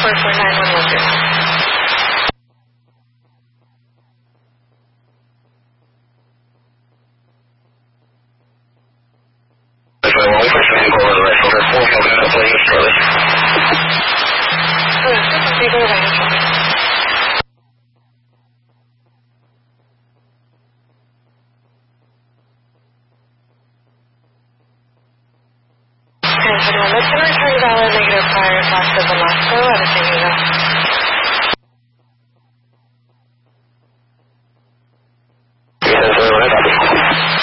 Let's return valid negative prior cost of Velasco out of San Diego.